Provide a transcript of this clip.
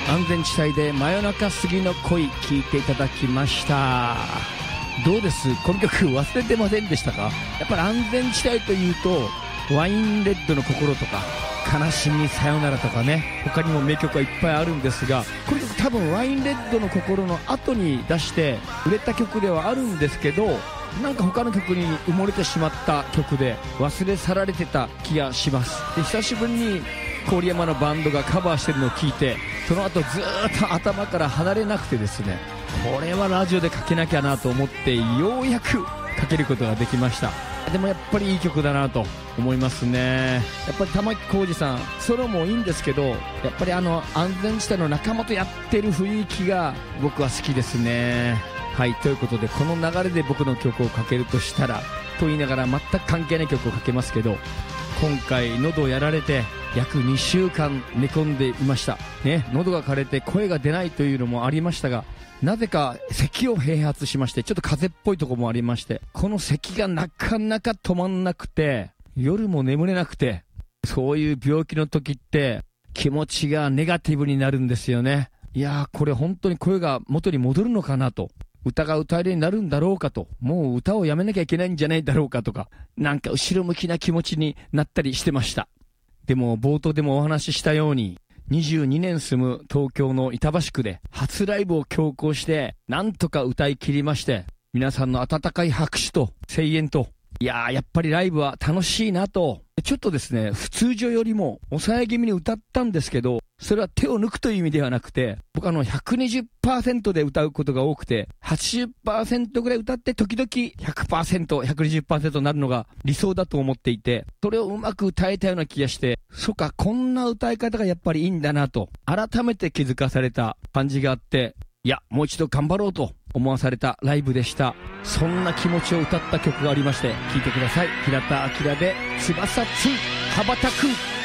安全地帯で真夜中過ぎの恋聞いていただきました。どうです、この曲忘れてませんでしたか？やっぱり安全地帯というとワインレッドの心とか悲しみさよならとかね、他にも名曲はいっぱいあるんですが、これ多分ワインレッドの心の後に出して売れた曲ではあるんですけど、なんか他の曲に埋もれてしまった曲で忘れ去られてた気がします。で、久しぶりに郡山のバンドがカバーしてるのを聞いて、その後ずーっと頭から離れなくてですね、これはラジオでかけなきゃなと思ってようやくかけることができました。でもやっぱりいい曲だなと思いますね。やっぱり玉置浩二さんソロもいいんですけど、やっぱり安全地帯の仲間とやってる雰囲気が僕は好きですね。はい、ということでこの流れで僕の曲をかけるとしたらと言いながら全く関係ない曲をかけますけど、今回喉をやられて約2週間寝込んでいましたね。喉が枯れて声が出ないというのもありましたが、なぜか咳を併発しまして、ちょっと風邪っぽいところもありまして、この咳がなかなか止まんなくて夜も眠れなくて、そういう病気の時って気持ちがネガティブになるんですよね。いやー、これ本当に声が元に戻るのかなと、歌が歌えるようになるんだろうかと、もう歌をやめなきゃいけないんじゃないだろうかとか、なんか後ろ向きな気持ちになったりしてました。でも冒頭でもお話ししたように、22年住む東京の板橋区で初ライブを強行してなんとか歌い切りまして、皆さんの温かい拍手と声援と、いやー、やっぱりライブは楽しいなと。ちょっとですね、通常よりも抑え気味に歌ったんですけど、それは手を抜くという意味ではなくて、僕120% で歌うことが多くて、80% ぐらい歌って時々 100%、120% になるのが理想だと思っていて、それをうまく歌えたような気がして、そっか、こんな歌い方がやっぱりいいんだなと改めて気づかされた感じがあって、いや、もう一度頑張ろうと思わされたライブでした。そんな気持ちを歌った曲がありまして、聴いてください。平田明で翼2羽ばたく。